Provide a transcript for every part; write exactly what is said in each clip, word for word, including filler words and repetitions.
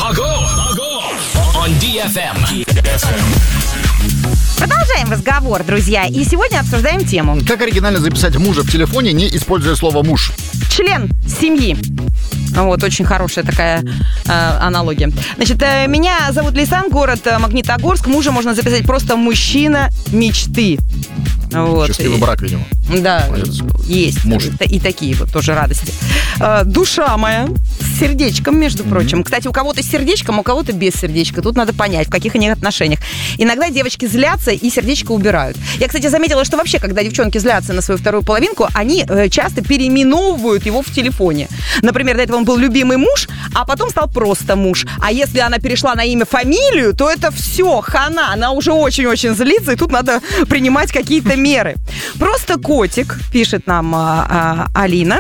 Ого! On ди эф эм. Продолжаем разговор, друзья. И сегодня обсуждаем тему. Как оригинально записать мужа в телефоне, не используя слово «муж»? Член семьи. Вот, очень хорошая такая э, аналогия. Значит, э, меня зовут Лейсан, город э, Магнитогорск. Мужа можно записать просто мужчина мечты. Вот. Счастливый брак, видимо. Да, Молодец. есть. Муж. И, и такие вот тоже радости. Э, душа моя с сердечком, между mm-hmm. прочим. Кстати, у кого-то с сердечком, у кого-то без сердечка. Тут надо понять, в каких они отношениях. Иногда девочки злятся и сердечко убирают. Я, кстати, заметила, что вообще, когда девчонки злятся на свою вторую половинку, они э, часто переименовывают его в телефоне. Например, до этого он был любимый муж, а потом стал просто муж. А если она перешла на имя, фамилию, то это все, хана. Она уже очень-очень злится, и тут надо принимать какие-то меры. Просто котик, пишет нам а, а, Алина.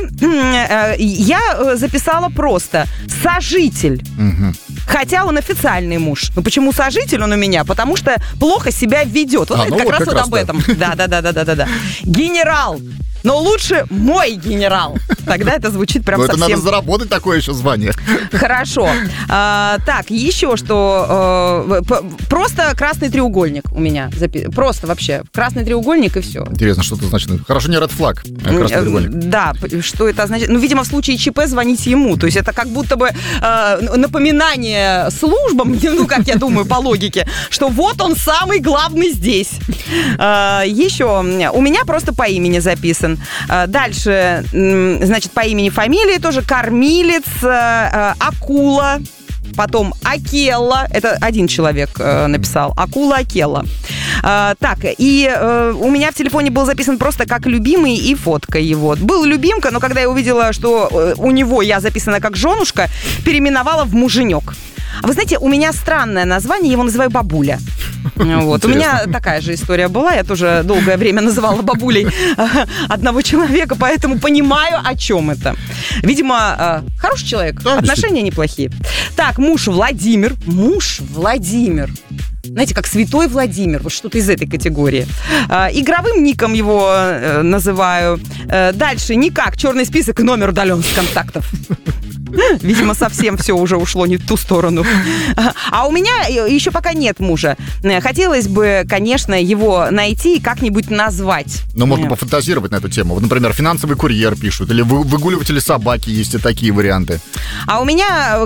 Я записала просто сожитель. Угу. Хотя он официальный муж. Ну почему сожитель он у меня? Потому что плохо себя ведет. Вот а, это ну как вот раз как вот раз об этом. Да-да-да-да-да-да. Генерал. Но лучше мой генерал. Тогда это звучит прям Но совсем... это надо заработать такое еще звание. Хорошо. А, так, еще что. А, просто красный треугольник у меня. Запи... Просто вообще. Красный треугольник и все. Интересно, что это значит? Хорошо, не ред флаг, а красный треугольник. Да, что это означает? Ну, видимо, в случае ЧП звоните ему. То есть это как будто бы э, напоминание службам, ну, как я думаю, по логике, что вот он самый главный здесь. Э, еще. У меня просто по имени записан. Дальше, значит, по имени, фамилии тоже кормилец, акула, потом Акелла, это один человек написал, акула Акелла. Так, и у меня в телефоне был записан просто как любимый и фотка его. Был любимка, но когда я увидела, что у него я записана как женушка, переименовала в муженек. Вы знаете, у меня странное название, я его называю бабуля. Вот. У меня такая же история была, я тоже долгое время называла бабулей одного человека, поэтому понимаю, о чем это. Видимо, хороший человек, да, отношения неплохие. Так, муж Владимир. Муж Владимир. Знаете, как святой Владимир, вот что-то из этой категории. Игровым ником его называю. Дальше никак, черный список и номер удален с контактов. Видимо, совсем все уже ушло не в ту сторону. А у меня еще пока нет мужа. Хотелось бы, конечно, его найти и как-нибудь назвать. Но можно пофантазировать на эту тему. Вот, например, финансовый курьер пишут, или выгуливатели собаки, есть и такие варианты. А у меня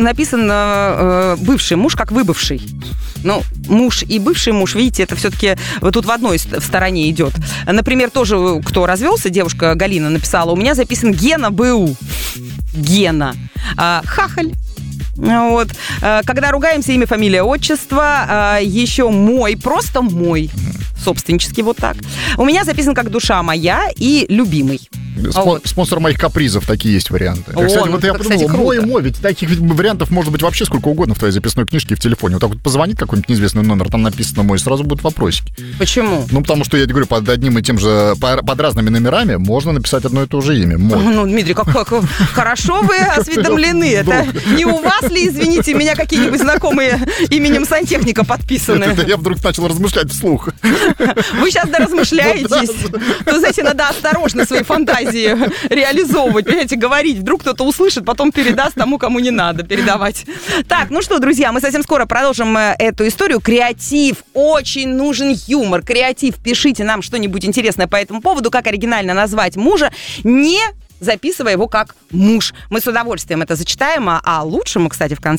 написан бывший муж, как выбывший. Ну, муж и бывший муж, видите, это все-таки вот тут в одной в стороне идет. Например, тоже, кто развелся, девушка Галина написала, у меня записан Гена БУ. Гена. А, хахаль. Вот. А, когда ругаемся, имя, фамилия, отчество. А, еще мой, просто мой. Собственнически вот так. У меня записан как душа моя и любимый. Спон- вот. Спонсор моих капризов, такие есть варианты. О, кстати, ну, вот я это, подумал, кстати, мой, мой, ведь таких вариантов может быть вообще сколько угодно в твоей записной книжке и в телефоне. Вот так вот позвонит какой-нибудь неизвестный номер, там написано мой, сразу будут вопросики. Почему? Ну, потому что, я говорю, под одним и тем же, под разными номерами можно написать одно и то же имя. Мой. Ну, Дмитрий, как, как хорошо вы осведомлены. Это не у вас ли, извините, меня какие-нибудь знакомые именем сантехника подписаны? Это я вдруг начал размышлять вслух. Вы сейчас доразмышляетесь. То, знаете, надо осторожно свои фантазии реализовывать, понимаете, говорить. Вдруг кто-то услышит, потом передаст тому, кому не надо передавать. Так, ну что, друзья, мы совсем скоро продолжим эту историю. Креатив. Очень нужен юмор. Креатив. Пишите нам что-нибудь интересное по этому поводу, как оригинально назвать мужа, не записывая его как муж. Мы с удовольствием это зачитаем, а лучше мы, кстати, в конце